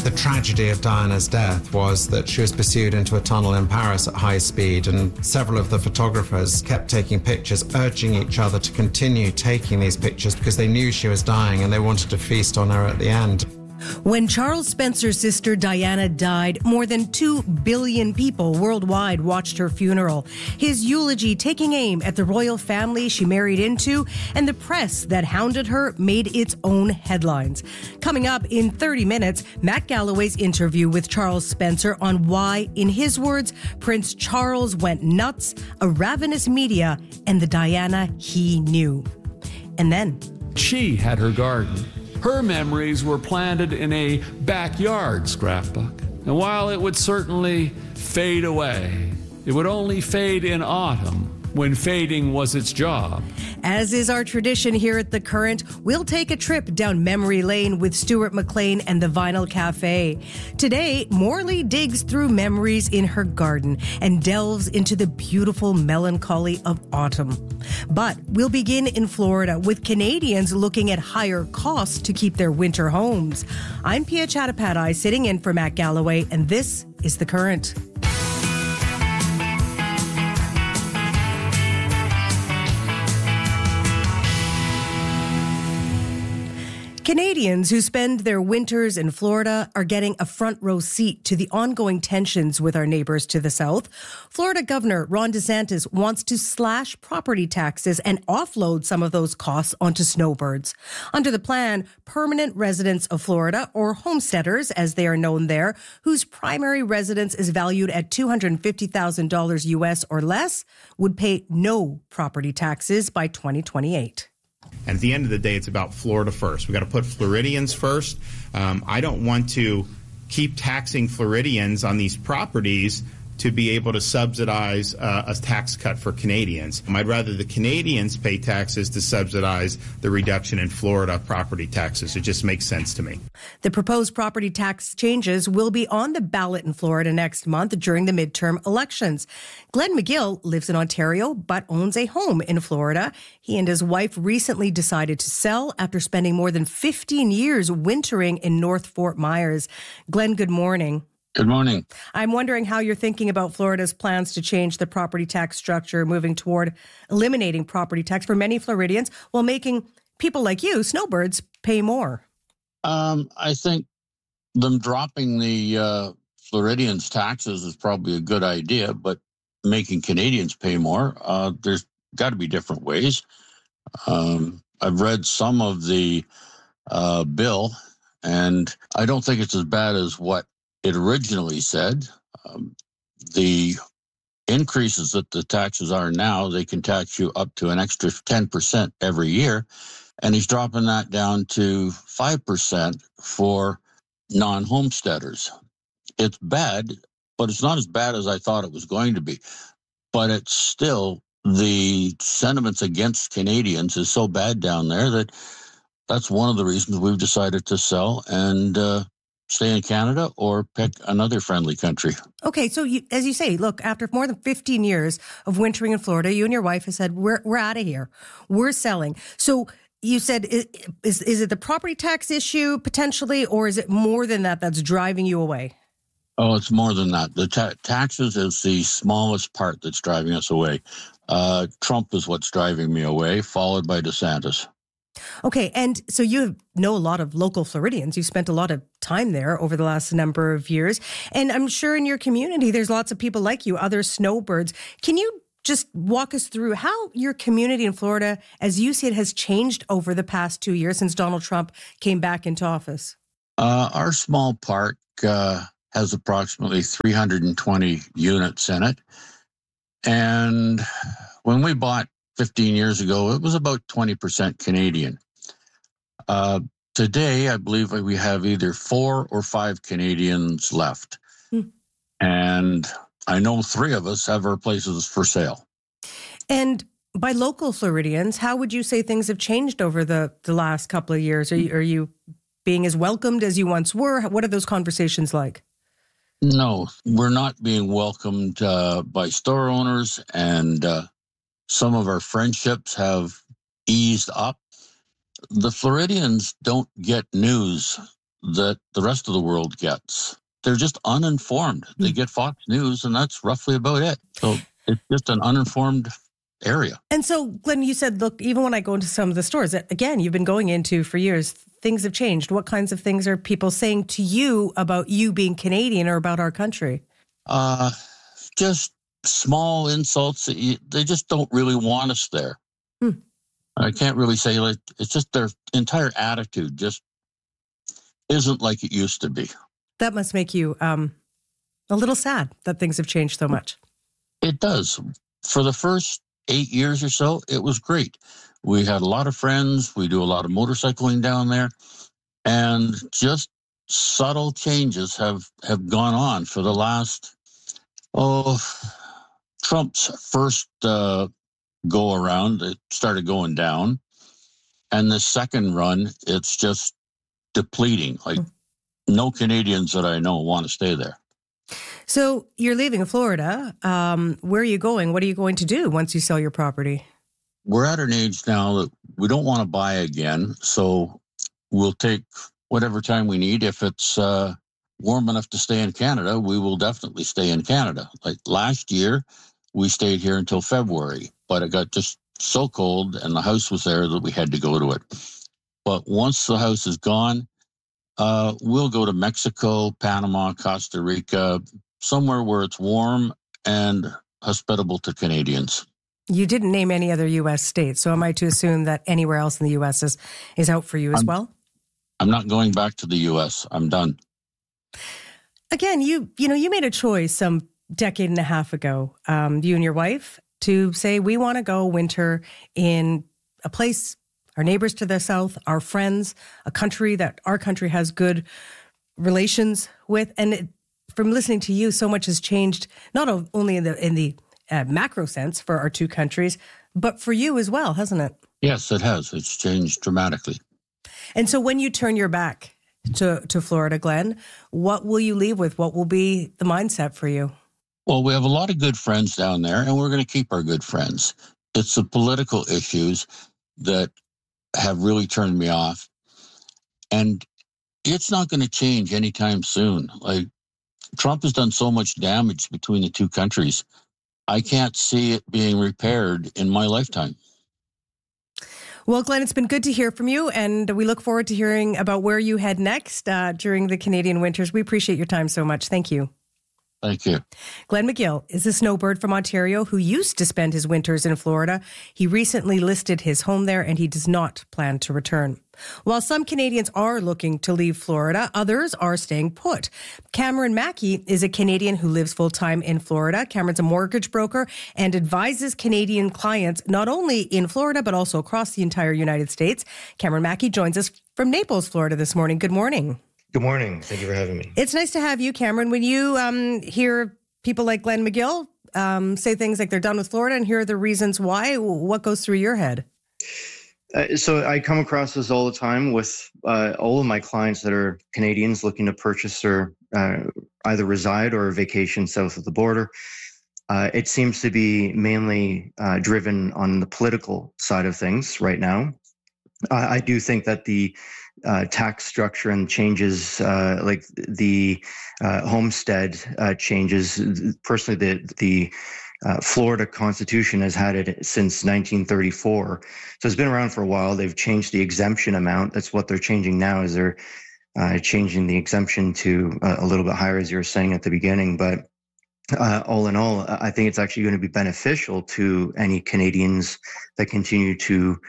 The tragedy of Diana's death was that she was pursued into a tunnel in Paris at high speed, and several of the photographers kept taking pictures, urging each other to continue taking these pictures because they knew she was dying and they wanted to feast on her at the end. When Charles Spencer's sister Diana died, more than 2 billion people worldwide watched her funeral. His eulogy taking aim at the royal family she married into, and the press that hounded her made its own headlines. Coming up in 30 minutes, Matt Galloway's interview with Charles Spencer on why, in his words, Prince Charles went nuts, a ravenous media, and the Diana he knew. And then she had her garden. Her memories were planted in a backyard scrapbook. And while it would certainly fade away, it would only fade in autumn, when fading was its job. As is our tradition here at The Current, we'll take a trip down memory lane with Stuart McLean and the Vinyl Cafe. Today, Morley digs through memories in her garden and delves into the beautiful melancholy of autumn. But we'll begin in Florida with Canadians looking at higher costs to keep their winter homes. I'm Pia Chattopadhyay sitting in for Matt Galloway, and this is The Current. Canadians who spend their winters in Florida are getting a front row seat to the ongoing tensions with our neighbors to the south. Florida Governor Ron DeSantis wants to slash property taxes and offload some of those costs onto snowbirds. Under the plan, permanent residents of Florida, or homesteaders as they are known there, whose primary residence is valued at $250,000 US or less, would pay no property taxes by 2028. And at the end of the day, it's about Florida first. We've got to put Floridians first. I don't want to keep taxing Floridians on these properties to be able to subsidize a tax cut for Canadians. I'd rather the Canadians pay taxes to subsidize the reduction in Florida property taxes. It just makes sense to me. The proposed property tax changes will be on the ballot in Florida next month during the midterm elections. Glenn McGill lives in Ontario but owns a home in Florida. He and his wife recently decided to sell after spending more than 15 years wintering in North Fort Myers. Glenn, good morning. Good morning. I'm wondering how you're thinking about Florida's plans to change the property tax structure, moving toward eliminating property tax for many Floridians while making people like you, snowbirds, pay more. I think them dropping the Floridians' taxes is probably a good idea, but making Canadians pay more, there's got to be different ways. I've read some of the bill, and I don't think it's as bad as what it originally said. The increases that the taxes are now, they can tax you up to an extra 10% every year. And he's dropping that down to 5% for non-homesteaders. It's bad, but it's not as bad as I thought it was going to be. But it's still, the sentiments against Canadians is so bad down there that that's one of the reasons we've decided to sell and stay in Canada or pick another friendly country. Okay, so as you say, look, after more than 15 years of wintering in Florida, you and your wife have said, we're out of here. We're selling. So you said, is it the property tax issue potentially, or is it more than that that's driving you away? Oh, it's more than that. The taxes is the smallest part that's driving us away. Trump is what's driving me away, followed by DeSantis. Okay, and so you know a lot of local Floridians. You've spent a lot of time there over the last number of years. And I'm sure in your community, there's lots of people like you, other snowbirds. Can you just walk us through how your community in Florida, as you see it, has changed over the past 2 years since Donald Trump came back into office? Our small park has approximately 320 units in it. And when we bought 15 years ago, it was about 20% Canadian. Today, I believe we have either 4 or 5 Canadians left. And I know 3 of us have our places for sale. And by local Floridians, how would you say things have changed over the last couple of years? Are you being as welcomed as you once were? What are those conversations like? No, we're not being welcomed by store owners, and some of our friendships have eased up. The Floridians don't get news that the rest of the world gets. They're just uninformed. They get Fox News, and that's roughly about it. So it's just an uninformed area. And so, Glenn, you said, look, even when I go into some of the stores that, again, you've been going into for years, things have changed. What kinds of things are people saying to you about you being Canadian or about our country? Just small insults. They just don't really want us there. I can't really say, like, it's just their entire attitude just isn't like it used to be. That must make you a little sad that things have changed so much. It does. For the first 8 years or so, it was great. We had a lot of friends. We do a lot of motorcycling down there. And just subtle changes have gone on for the last, Trump's first go around, it started going down. And the second run, it's just depleting. Like, no Canadians that I know want to stay there. So you're leaving Florida. Where are you going? What are you going to do once you sell your property? We're at an age now that we don't want to buy again. So we'll take whatever time we need. If it's warm enough to stay in Canada, we will definitely stay in Canada. Like last year, we stayed here until February, but it got just so cold and the house was there that we had to go to it. But once the house is gone, we'll go to Mexico, Panama, Costa Rica, somewhere where it's warm and hospitable to Canadians. You didn't name any other U.S. states, so am I to assume that anywhere else in the U.S. is out for you as well? I'm not going back to the U.S. I'm done. Again, you made a choice some decade and a half ago, you and your wife, to say we want to go winter in a place, our neighbors to the south, our friends, a country that our country has good relations with. And from listening to you, so much has changed, not only in the macro sense for our two countries, but for you as well, hasn't it? Yes, it has. It's changed dramatically. And so when you turn your back to Florida, Glenn, what will you leave with? What will be the mindset for you? Well, we have a lot of good friends down there, and we're going to keep our good friends. It's the political issues that have really turned me off. And it's not going to change anytime soon. Like, Trump has done so much damage between the two countries. I can't see it being repaired in my lifetime. Well, Glenn, it's been good to hear from you, and we look forward to hearing about where you head next during the Canadian winters. We appreciate your time so much. Thank you. Thank you. Glenn McGill is a snowbird from Ontario who used to spend his winters in Florida. He recently listed his home there, and he does not plan to return. While some Canadians are looking to leave Florida, others are staying put. Cameron Mackey is a Canadian who lives full-time in Florida. Cameron's a mortgage broker and advises Canadian clients not only in Florida, but also across the entire United States. Cameron Mackey joins us from Naples, Florida this morning. Good morning. Good morning. Thank you for having me. It's nice to have you, Cameron. When you hear people like Glenn McGill say things like they're done with Florida and here are the reasons why, what goes through your head? So I come across this all the time with all of my clients that are Canadians looking to purchase or either reside or vacation south of the border. It seems to be mainly driven on the political side of things right now. I do think that the tax structure and changes, like the homestead changes, personally, the Florida Constitution has had it since 1934. So it's been around for a while. They've changed the exemption amount. That's what they're changing now, is they're changing the exemption to a little bit higher, as you were saying at the beginning. But all in all, I think it's actually going to be beneficial to any Canadians that continue to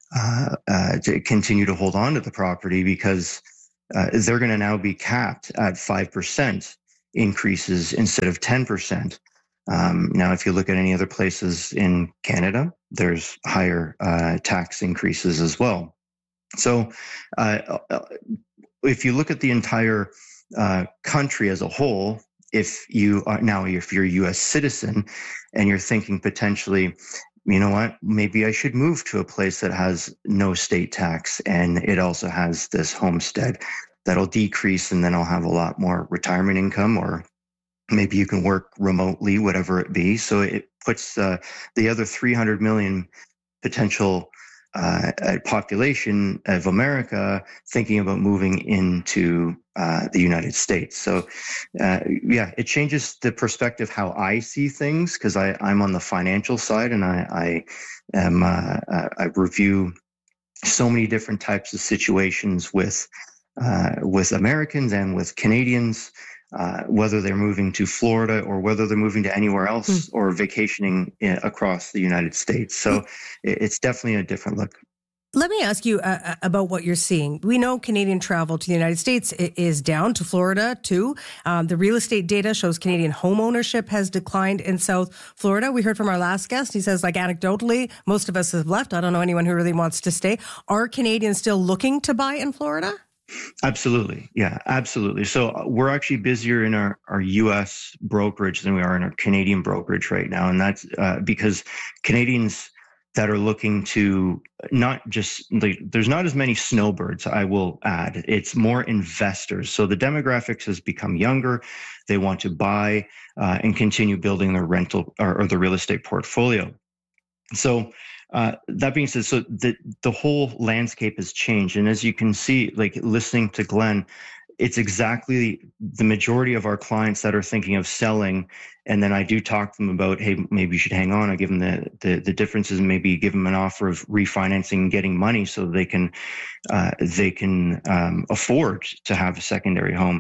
hold on to the property, because they're going to now be capped at 5% increases instead of 10%. Now, if you look at any other places in Canada, there's higher tax increases as well. So if you look at the entire country as a whole, if you're a U.S. citizen and you're thinking potentially, you know what, maybe I should move to a place that has no state tax and it also has this homestead, that'll decrease, and then I'll have a lot more retirement income, or maybe you can work remotely, whatever it be. So it puts the other 300 million potential population of America thinking about moving into the United States. So, it changes the perspective how I see things, because I'm on the financial side, and I review so many different types of situations with Americans and with Canadians, whether they're moving to Florida or whether they're moving to anywhere else or vacationing across the United States. So it's definitely a different look. Let me ask you about what you're seeing. We know Canadian travel to the United States is down, to Florida too. The real estate data shows Canadian home ownership has declined in South Florida. We heard from our last guest. He says, like, anecdotally, most of us have left. I don't know anyone who really wants to stay. Are Canadians still looking to buy in Florida? Absolutely. Yeah, absolutely. So we're actually busier in our U.S. brokerage than we are in our Canadian brokerage right now. And that's because Canadians that are looking to not just, there's not as many snowbirds, I will add. It's more investors. So the demographics has become younger. They want to buy and continue building their rental or the real estate portfolio. So that being said, so the whole landscape has changed. And as you can see, like listening to Glenn, it's exactly the majority of our clients that are thinking of selling. And then I do talk to them about, hey, maybe you should hang on. I give them the differences and maybe give them an offer of refinancing and getting money so they can afford to have a secondary home.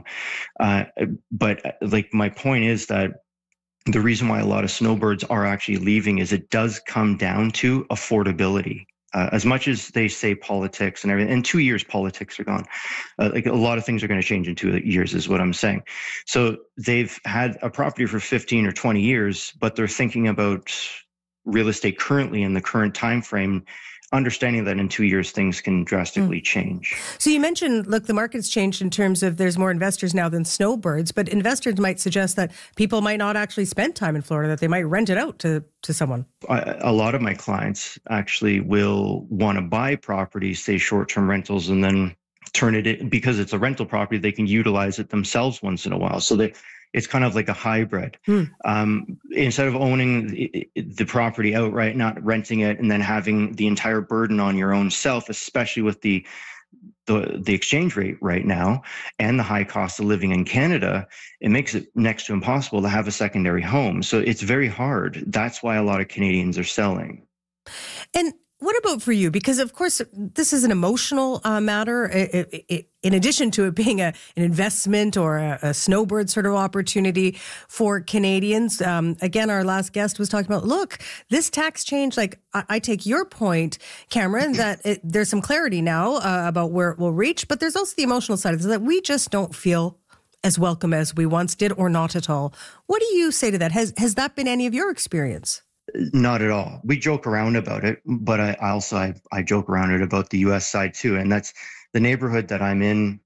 But like my point is that the reason why a lot of snowbirds are actually leaving is it does come down to affordability. As much as they say politics and everything, in 2 years, politics are gone. Like a lot of things are going to change in 2 years is what I'm saying. So they've had a property for 15 or 20 years, but they're thinking about real estate currently in the current time frame, understanding that in 2 years, things can drastically change. So you mentioned, look, the market's changed in terms of there's more investors now than snowbirds, but investors might suggest that people might not actually spend time in Florida, that they might rent it out to someone. A lot of my clients actually will want to buy properties, say short-term rentals, and then turn it in, because it's a rental property, they can utilize it themselves once in a while. So it's kind of like a hybrid. Instead of owning the property outright, not renting it, and then having the entire burden on your own self, especially with the exchange rate right now and the high cost of living in Canada, it makes it next to impossible to have a secondary home. So it's very hard. That's why a lot of Canadians are selling. And what about for you? Because, of course, this is an emotional matter. In addition to it being an investment or a snowbird sort of opportunity for Canadians. Again, our last guest was talking about, look, this tax change, like I take your point, Cameron, that there's some clarity now about where it will reach, but there's also the emotional side of it, that we just don't feel as welcome as we once did, or not at all. What do you say to that? Has that been any of your experience? Not at all. We joke around about it, but I joke around it about the U.S. side too, and that's the neighborhood that I'm in.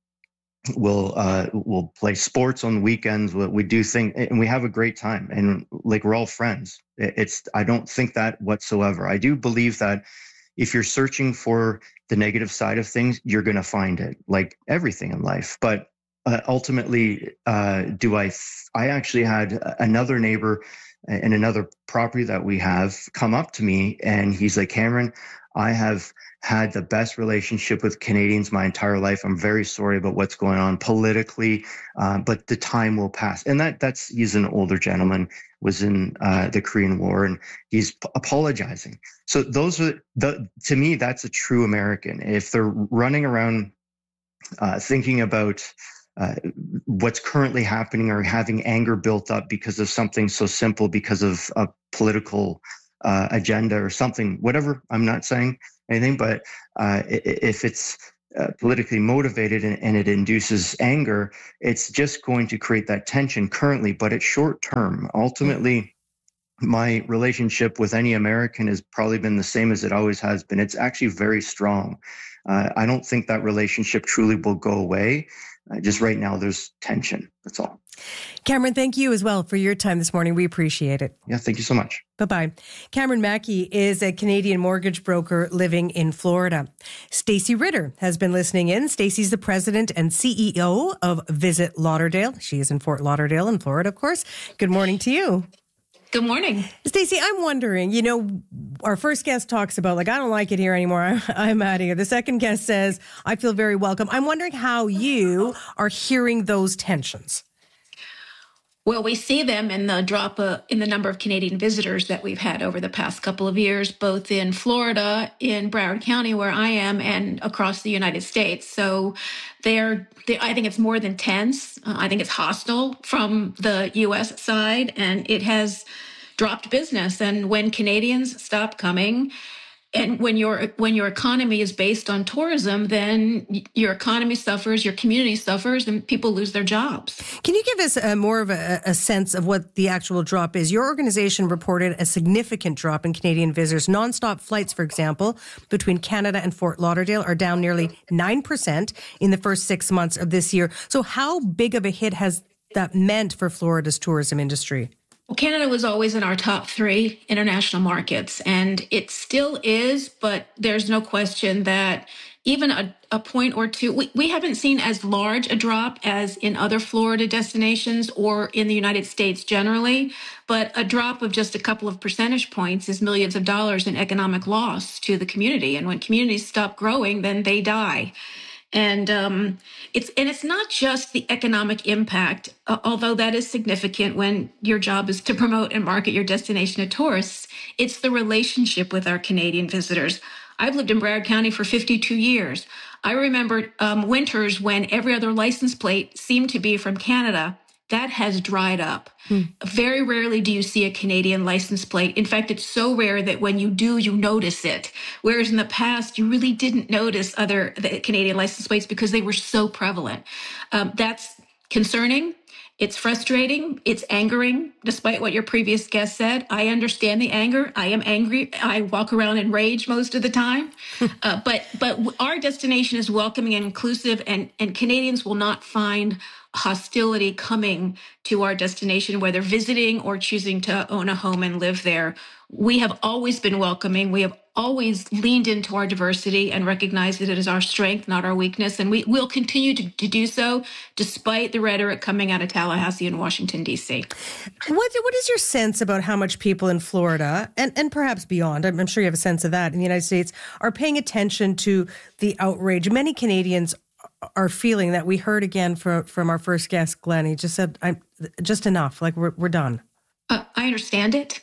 We'll play sports on the weekends. We do things, and we have a great time, and like we're all friends. I don't think that whatsoever. I do believe that if you're searching for the negative side of things, you're going to find it, like everything in life. But ultimately, I actually had another neighbor in another property that we have come up to me, and he's like, Cameron, I have had the best relationship with Canadians my entire life. I'm very sorry about what's going on politically, but the time will pass. And he's an older gentleman, was in the Korean War, and he's apologizing. So to me, that's a true American. If they're running around thinking about what's currently happening or having anger built up because of something so simple, because of a political agenda or something, whatever, I'm not saying anything, but if it's politically motivated and it induces anger, it's just going to create that tension currently, but it's short term. Ultimately, my relationship with any American has probably been the same as it always has been. It's actually very strong. I don't think that relationship truly will go away. Just right now, there's tension. That's all. Cameron, thank you as well for your time this morning. We appreciate it. Yeah, thank you so much. Bye-bye. Cameron Mackey is a Canadian mortgage broker living in Florida. Stacey Ritter has been listening in. Stacey's the president and CEO of Visit Lauderdale. She is in Fort Lauderdale in Florida, of course. Good morning to you. Good morning. Stacey, I'm wondering, our first guest talks about, I don't like it here anymore. I'm out of here. The second guest says, I feel very welcome. I'm wondering how you are hearing those tensions. Well, we see them in the drop in the number of Canadian visitors that we've had over the past couple of years, both in Florida, in Broward County, where I am, and across the United States. So I think it's more than tense. I think it's hostile from the U.S. side, and it has dropped business. And when Canadians stop coming, and when your economy is based on tourism, then your economy suffers, your community suffers, and people lose their jobs. Can you give us more of a sense of what the actual drop is? Your organization reported a significant drop in Canadian visitors. Nonstop flights, for example, between Canada and Fort Lauderdale are down nearly 9% in the first 6 months of this year. So how big of a hit has that meant for Florida's tourism industry? Well, Canada was always in our top 3 international markets, and it still is, but there's no question that even a point or two, we haven't seen as large a drop as in other Florida destinations or in the United States generally, but a drop of just a couple of percentage points is millions of dollars in economic loss to the community. And when communities stop growing, then they die. And it's not just the economic impact, although that is significant when your job is to promote and market your destination to tourists. It's the relationship with our Canadian visitors. I've lived in Broward County for 52 years. I remember winters when every other license plate seemed to be from Canada. That has dried up. Very rarely do you see a Canadian license plate. In fact, it's so rare that when you do, you notice it. Whereas in the past, you really didn't notice the Canadian license plates because they were so prevalent. That's concerning. It's frustrating. It's angering, despite what your previous guest said. I understand the anger. I am angry. I walk around in rage most of the time. But our destination is welcoming and inclusive, and Canadians will not find hostility coming to our destination, whether visiting or choosing to own a home and live there. We have always been welcoming. We have always leaned into our diversity and recognized that it is our strength, not our weakness. And we will continue to do so despite the rhetoric coming out of Tallahassee and Washington, D.C. What is your sense about how much people in Florida and perhaps beyond, I'm sure you have a sense of that in the United States, are paying attention to the outrage? Many Canadians are feeling that. We heard again from our first guest, Glenn. He just said, "I'm just enough. We're done." I understand it.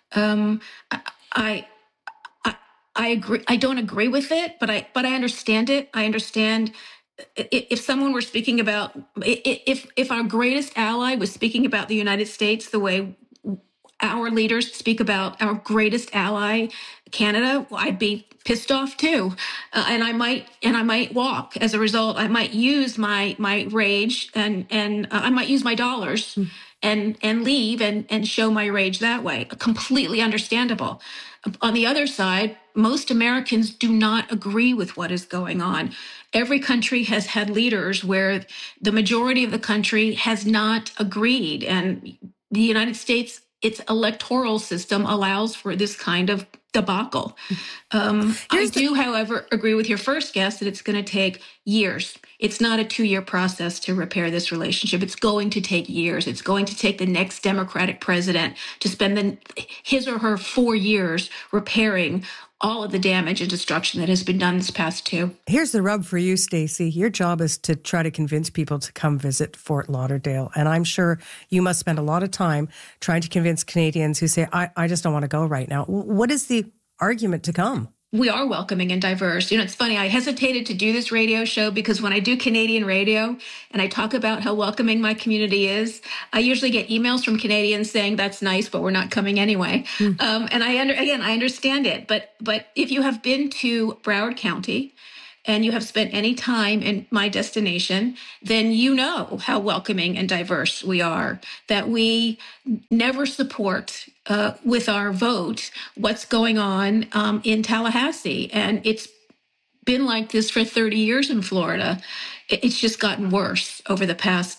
I agree. I don't agree with it, but I understand it. I understand if someone were speaking about if our greatest ally was speaking about the United States the way our leaders speak about our greatest ally, Canada, I'd be pissed off too, and I might walk. As a result, I might use my rage and I might use my dollars and leave and show my rage that way. Completely understandable. On the other side, most Americans do not agree with what is going on. Every country has had leaders where the majority of the country has not agreed, and the United States, its electoral system allows for this kind of debacle. I do, however, agree with your first guest that it's going to take years. It's not a 2-year process to repair this relationship. It's going to take years. It's going to take the next Democratic president to spend his or her 4 years repairing all of the damage and destruction that has been done this past 2. Here's the rub for you, Stacey. Your job is to try to convince people to come visit Fort Lauderdale. And I'm sure you must spend a lot of time trying to convince Canadians who say, I just don't want to go right now. What is the argument to come? We are welcoming and diverse. It's funny, I hesitated to do this radio show because when I do Canadian radio and I talk about how welcoming my community is, I usually get emails from Canadians saying, that's nice, but we're not coming anyway. And I understand it. But if you have been to Broward County and you have spent any time in my destination, then you know how welcoming and diverse we are, that we never support with our vote what's going on in Tallahassee. And it's been like this for 30 years in Florida. It's just gotten worse over the past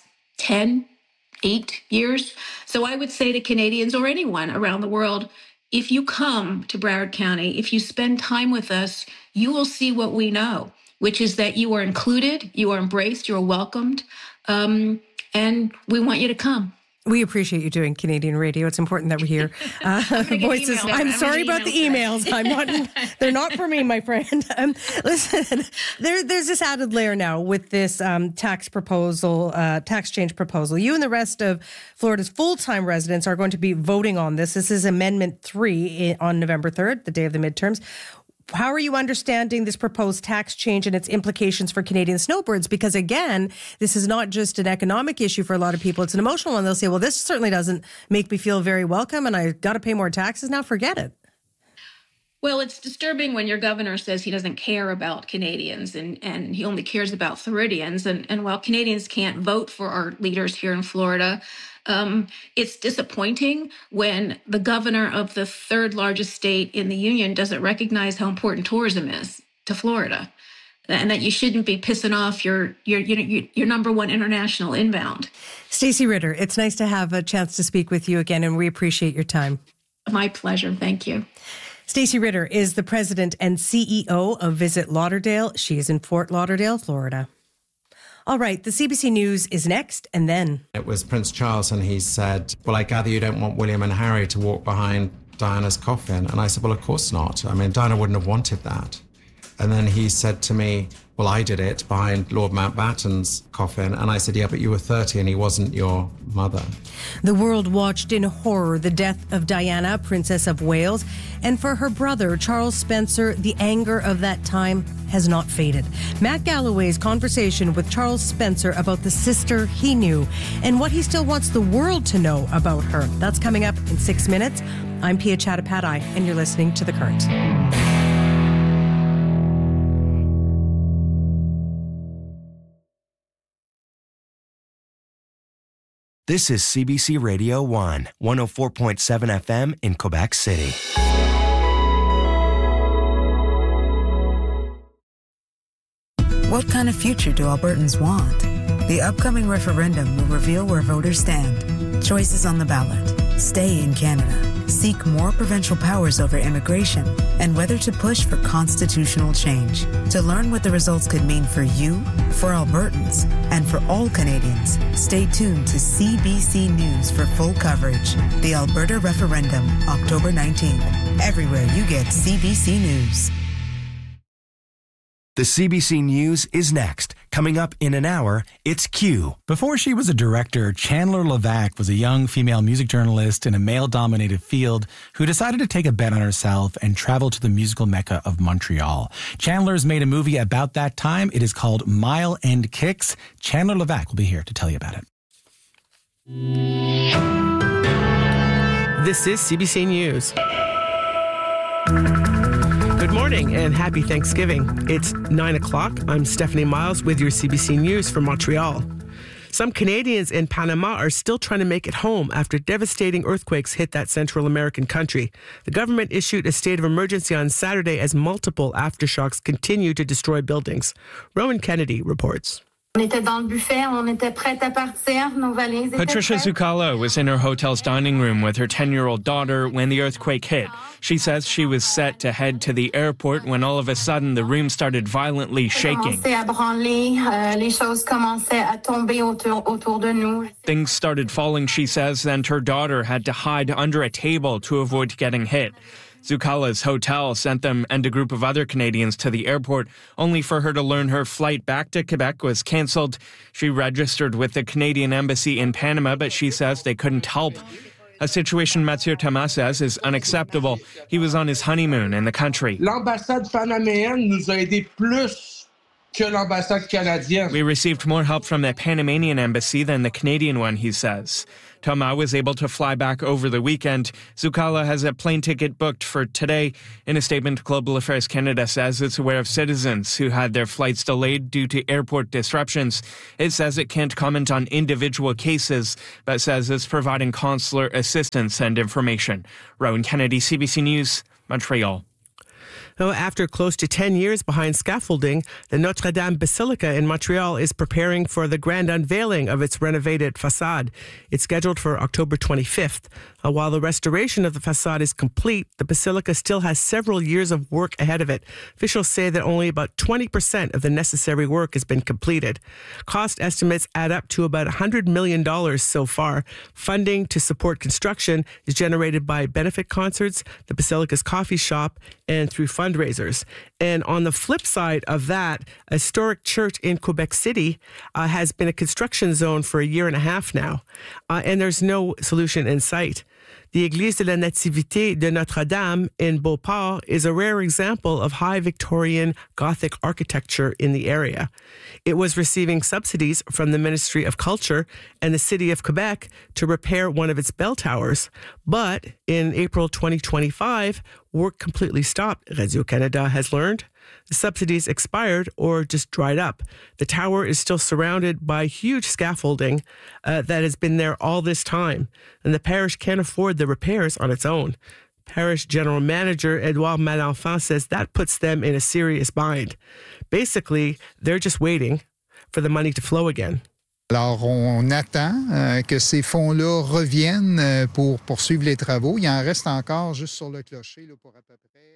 8 years. So I would say to Canadians or anyone around the world, if you come to Broward County, if you spend time with us, you will see what we know, which is that you are included, you are embraced, you are welcomed, and we want you to come. We appreciate you doing Canadian radio. It's important that we hear voices. I'm sorry about the emails. I'm not. They're not for me, my friend. Listen, there's this added layer now with this tax change proposal. You and the rest of Florida's full-time residents are going to be voting on this. This is Amendment 3 on November 3rd, the day of the midterms. How are you understanding this proposed tax change and its implications for Canadian snowbirds? Because again, this is not just an economic issue for a lot of people. It's an emotional one. They'll say, well, this certainly doesn't make me feel very welcome and I got to pay more taxes now. Forget it. Well, it's disturbing when your governor says he doesn't care about Canadians and he only cares about Floridians. And while Canadians can't vote for our leaders here in Florida, it's disappointing when the governor of the third largest state in the union doesn't recognize how important tourism is to Florida, and that you shouldn't be pissing off your number one international inbound. Stacey Ritter, it's nice to have a chance to speak with you again, and we appreciate your time. My pleasure. Thank you. Stacey Ritter is the president and CEO of Visit Lauderdale. She is in Fort Lauderdale, Florida. All right, the CBC News is next, and then... It was Prince Charles, and he said, well, I gather you don't want William and Harry to walk behind Diana's coffin. And I said, well, of course not. I mean, Diana wouldn't have wanted that. And then he said to me, well, I did it behind Lord Mountbatten's coffin. And I said, yeah, but you were 30 and he wasn't your mother. The world watched in horror the death of Diana, Princess of Wales. And for her brother, Charles Spencer, the anger of that time has not faded. Matt Galloway's conversation with Charles Spencer about the sister he knew and what he still wants the world to know about her. That's coming up in 6 minutes. I'm Pia Chattopadhyay, and you're listening to The Current. This is CBC Radio 1, 104.7 FM in Quebec City. What kind of future do Albertans want? The upcoming referendum will reveal where voters stand. Choices on the ballot. Stay in Canada. Seek more provincial powers over immigration, and whether to push for constitutional change. To learn what the results could mean for you, for Albertans, and for all Canadians, stay tuned to CBC News for full coverage. The Alberta Referendum, October 19th. Everywhere you get CBC News. The CBC News is next. Coming up in an hour, it's Q. Before she was a director, Chandler Levac was a young female music journalist in a male-dominated field who decided to take a bet on herself and travel to the musical mecca of Montreal. Chandler's made a movie about that time. It is called Mile End Kicks. Chandler Levac will be here to tell you about it. This is CBC News. Good morning and happy Thanksgiving. It's 9 o'clock. I'm Stephanie Miles with your CBC News from Montreal. Some Canadians in Panama are still trying to make it home after devastating earthquakes hit that Central American country. The government issued a state of emergency on Saturday as multiple aftershocks continue to destroy buildings. Rowan Kennedy reports. Patricia Zuccallo was in her hotel's dining room with her 10-year-old daughter when the earthquake hit. She says she was set to head to the airport when all of a sudden the room started violently shaking. Things started falling, she says, and her daughter had to hide under a table to avoid getting hit. Zuccallo's hotel sent them and a group of other Canadians to the airport, only for her to learn her flight back to Quebec was cancelled. She registered with the Canadian Embassy in Panama, but she says they couldn't help. A situation Mathieu Thomas says is unacceptable. He was on his honeymoon in the country. L'ambassade panaméenne nous a aidé plus que l'ambassade canadienne. We received more help from the Panamanian embassy than the Canadian one, he says. Thomas was able to fly back over the weekend. Zuccallo has a plane ticket booked for today. In a statement, Global Affairs Canada says it's aware of citizens who had their flights delayed due to airport disruptions. It says it can't comment on individual cases, but says it's providing consular assistance and information. Rowan Kennedy, CBC News, Montreal. Now, after close to 10 years behind scaffolding, the Notre Dame Basilica in Montreal is preparing for the grand unveiling of its renovated facade. It's scheduled for October 25th. While the restoration of the facade is complete, the basilica still has several years of work ahead of it. Officials say that only about 20% of the necessary work has been completed. Cost estimates add up to about $100 million so far. Funding to support construction is generated by benefit concerts, the basilica's coffee shop, and through fundraisers. And on the flip side of that, a historic church in Quebec City has been a construction zone for a year and a half now, and there's no solution in sight. The Église de la Nativité de Notre-Dame in Beauport is a rare example of high Victorian Gothic architecture in the area. It was receiving subsidies from the Ministry of Culture and the City of Quebec to repair one of its bell towers. But in April 2025, work completely stopped, Radio-Canada has learned. The subsidies expired or just dried up. The tower is still surrounded by huge scaffolding that has been there all this time, and the parish can't afford the repairs on its own. Parish General Manager Edouard Malenfant says that puts them in a serious bind. Basically, they're just waiting for the money to flow again. Alors, on attend que ces fonds-là reviennent pour poursuivre les travaux. Il en reste encore juste sur le clocher là, pour à peu près...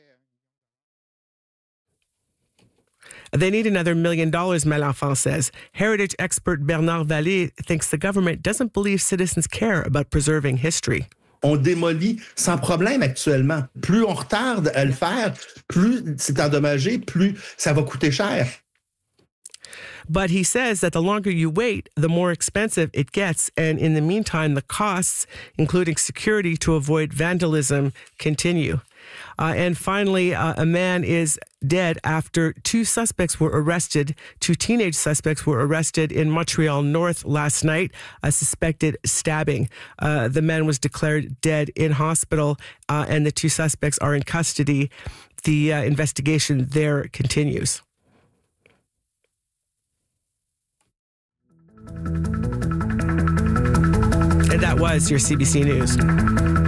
They need another $1 million, Malenfant says. Heritage expert Bernard Vallée thinks the government doesn't believe citizens care about preserving history. On démolit sans problème actuellement. Plus on retarde à le faire, plus c'est endommagé, plus ça va coûter cher. But he says that the longer you wait, the more expensive it gets. And in the meantime, the costs, including security to avoid vandalism, continue. And finally, a man is dead after two teenage suspects were arrested in Montreal North last night, a suspected stabbing. The man was declared dead in hospital, and the two suspects are in custody. The investigation there continues. And that was your CBC News.